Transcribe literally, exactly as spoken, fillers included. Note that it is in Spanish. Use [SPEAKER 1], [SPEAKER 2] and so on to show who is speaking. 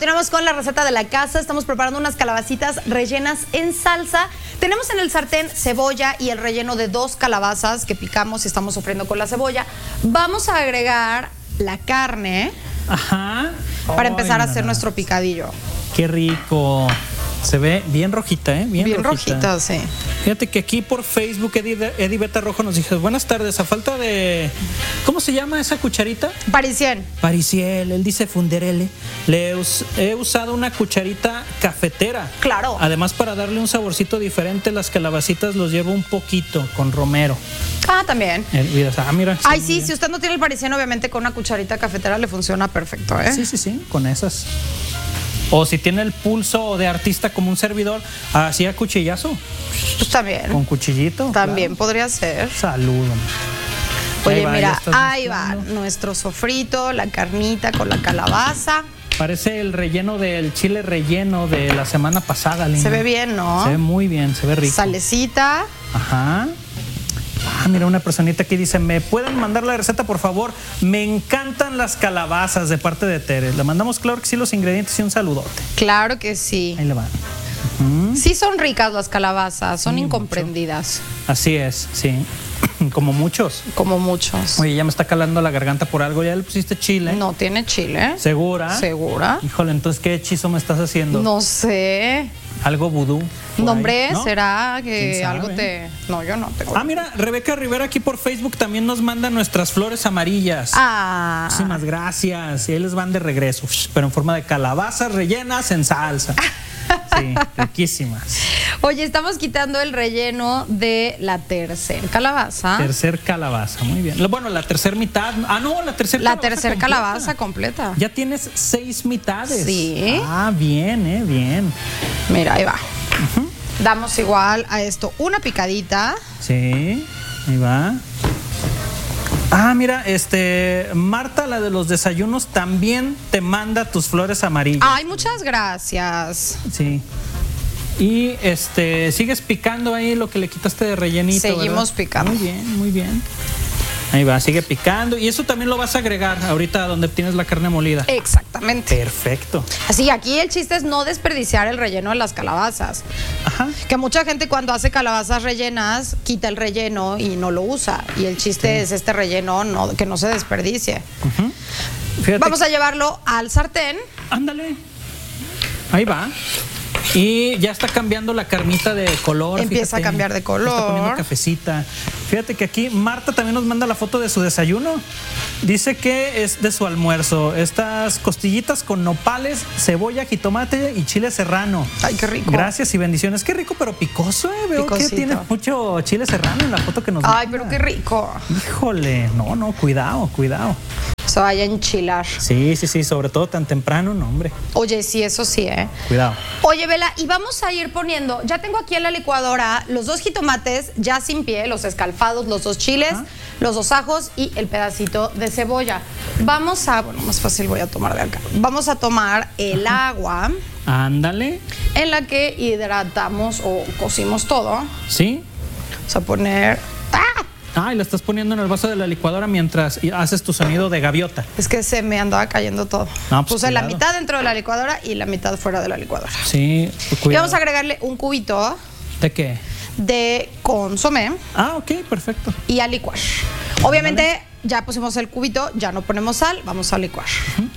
[SPEAKER 1] Continuamos con la receta de la casa. Estamos preparando unas calabacitas rellenas en salsa. Tenemos en el sartén cebolla y el relleno de dos calabazas que picamos y estamos sofriendo con la cebolla. Vamos a agregar la carne.
[SPEAKER 2] Ajá.
[SPEAKER 1] Para empezar
[SPEAKER 2] Ay,
[SPEAKER 1] a hacer
[SPEAKER 2] no,
[SPEAKER 1] nuestro picadillo.
[SPEAKER 2] Qué rico. Se ve bien rojita, ¿eh? Bien,
[SPEAKER 1] bien
[SPEAKER 2] rojita.
[SPEAKER 1] rojita, sí.
[SPEAKER 2] Fíjate que aquí por Facebook Eddie, Eddie Beta Rojo nos dijo, buenas tardes, a falta de... ¿Cómo se llama esa cucharita?
[SPEAKER 1] Parisien.
[SPEAKER 2] Parisiel, él dice funderele. Le us, he usado una cucharita cafetera.
[SPEAKER 1] Claro.
[SPEAKER 2] Además, para darle un saborcito diferente, las calabacitas los llevo un poquito con romero.
[SPEAKER 1] Ah, también.
[SPEAKER 2] Eh, ah, mira.
[SPEAKER 1] Ay, sí, sí, si usted no tiene el parisien, obviamente con una cucharita cafetera le funciona perfecto, ¿eh?
[SPEAKER 2] Sí, sí, sí, con esas. O si tiene el pulso de artista como un servidor, así a cuchillazo.
[SPEAKER 1] Pues también.
[SPEAKER 2] Con cuchillito.
[SPEAKER 1] También
[SPEAKER 2] claro.
[SPEAKER 1] podría ser.
[SPEAKER 2] Saludo.
[SPEAKER 1] Oye,
[SPEAKER 2] Ahí va,
[SPEAKER 1] mira, ahí
[SPEAKER 2] mezclando.
[SPEAKER 1] va nuestro sofrito, la carnita con la calabaza.
[SPEAKER 2] Parece el relleno del chile relleno de la semana pasada, Linda.
[SPEAKER 1] Se ve bien, ¿no?
[SPEAKER 2] Se ve muy bien, se ve rico.
[SPEAKER 1] Salecita.
[SPEAKER 2] Ajá. Ah, mira, una personita aquí dice, ¿me pueden mandar la receta, por favor? Me encantan las calabazas de parte de Tere. Le mandamos, claro que sí, los ingredientes y un saludote.
[SPEAKER 1] Claro que sí.
[SPEAKER 2] Ahí le van. Uh-huh.
[SPEAKER 1] Sí son ricas las calabazas, son sí, incomprendidas.
[SPEAKER 2] Mucho. Así es, sí. Como muchos.
[SPEAKER 1] Como muchos.
[SPEAKER 2] Oye, ya me está calando la garganta por algo. ¿Ya le pusiste chile?
[SPEAKER 1] No tiene chile.
[SPEAKER 2] ¿Segura?
[SPEAKER 1] ¿Segura?
[SPEAKER 2] Híjole, entonces, ¿qué hechizo me estás haciendo?
[SPEAKER 1] No sé.
[SPEAKER 2] ¿Algo vudú?
[SPEAKER 1] No, hombre,
[SPEAKER 2] ¿no?
[SPEAKER 1] ¿será que algo te...? No, yo no tengo.
[SPEAKER 2] Ah, mira, Rebeca Rivera aquí por Facebook también nos manda nuestras flores amarillas.
[SPEAKER 1] Ah.
[SPEAKER 2] Muchísimas gracias. Y ahí les van de regreso, pero en forma de calabazas rellenas en salsa. Sí, riquísimas.
[SPEAKER 1] Oye, estamos quitando el relleno de la tercer calabaza.
[SPEAKER 2] Tercer calabaza, muy bien. Bueno, la tercer mitad. Ah, no, la tercer
[SPEAKER 1] La
[SPEAKER 2] calabaza
[SPEAKER 1] tercer
[SPEAKER 2] completa.
[SPEAKER 1] calabaza completa.
[SPEAKER 2] Ya tienes seis mitades.
[SPEAKER 1] Sí.
[SPEAKER 2] Ah, bien, eh, bien.
[SPEAKER 1] Mira, ahí va. Uh-huh. Damos igual a esto una picadita.
[SPEAKER 2] Sí, ahí va. Ah, mira, este, Marta, la de los desayunos, también te manda tus flores amarillas.
[SPEAKER 1] Ay, muchas gracias.
[SPEAKER 2] Sí. Y este, sigues picando ahí lo que le quitaste de rellenito.
[SPEAKER 1] Seguimos
[SPEAKER 2] ¿verdad?
[SPEAKER 1] picando.
[SPEAKER 2] Muy bien, muy bien. Ahí va, sigue picando. Y eso también lo vas a agregar ahorita donde tienes la carne molida.
[SPEAKER 1] Exactamente.
[SPEAKER 2] Perfecto.
[SPEAKER 1] Así, aquí el chiste es no desperdiciar el relleno de las calabazas.
[SPEAKER 2] Ajá.
[SPEAKER 1] Que mucha gente cuando hace calabazas rellenas quita el relleno y no lo usa. Y el chiste sí. es este relleno no, que no se desperdicie. Uh-huh. Vamos a llevarlo al sartén.
[SPEAKER 2] Ándale. Ahí va. Y ya está cambiando la carnita de color.
[SPEAKER 1] Empieza
[SPEAKER 2] fíjate,
[SPEAKER 1] a cambiar de color.
[SPEAKER 2] Está poniendo cafecita. Fíjate que aquí Marta también nos manda la foto de su desayuno. Dice que es de su almuerzo. Estas costillitas con nopales, cebolla, jitomate y chile serrano.
[SPEAKER 1] Ay, qué rico.
[SPEAKER 2] Gracias y bendiciones. Qué rico, pero picoso, ¿eh? Veo Picosito. Que tiene mucho chile serrano en la foto que nos manda.
[SPEAKER 1] Ay, pero qué rico.
[SPEAKER 2] Híjole, no, no, cuidado, cuidado.
[SPEAKER 1] Se vaya a enchilar.
[SPEAKER 2] Sí, sí, sí, sobre todo tan temprano, no, hombre.
[SPEAKER 1] Oye, sí, eso sí, ¿eh?
[SPEAKER 2] Cuidado.
[SPEAKER 1] Oye, Vela, y vamos a ir poniendo, ya tengo aquí en la licuadora los dos jitomates ya sin piel, los escalfados, los dos chiles, ¿ah? Los dos ajos y el pedacito de cebolla. Vamos a, bueno, más fácil voy a tomar de acá. Vamos a tomar el Ajá. agua.
[SPEAKER 2] Ándale.
[SPEAKER 1] En la que hidratamos o cocimos todo.
[SPEAKER 2] Sí.
[SPEAKER 1] Vamos a poner... ¡Ah!
[SPEAKER 2] Ah, y lo estás poniendo en el vaso de la licuadora mientras haces tu sonido de gaviota.
[SPEAKER 1] Es que se me andaba cayendo todo.
[SPEAKER 2] No, pues
[SPEAKER 1] Puse
[SPEAKER 2] cuidado.
[SPEAKER 1] La mitad dentro de la licuadora y la mitad fuera de la licuadora.
[SPEAKER 2] Sí, cuidado.
[SPEAKER 1] Y vamos a agregarle un cubito.
[SPEAKER 2] ¿De qué?
[SPEAKER 1] De consomé.
[SPEAKER 2] Ah, ok, perfecto.
[SPEAKER 1] Y a licuar. Obviamente, ya pusimos el cubito, ya no ponemos sal, vamos a licuar.
[SPEAKER 2] Uh-huh.